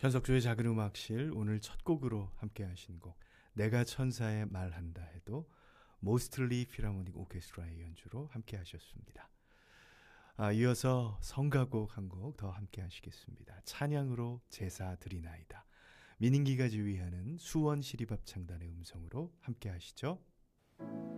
현석주의 작은 음악실 오늘 첫 곡으로 함께 하신 곡 내가 천사에 말한다 해도 모스틀리 필하모닉 오케스트라의 연주로 함께 하셨습니다. 이어서 성가곡 한 곡 더 함께 하시겠습니다. 찬양으로 제사 드리나이다. 민인기가 지휘하는 수원 시립합창단의 음성으로 함께 하시죠.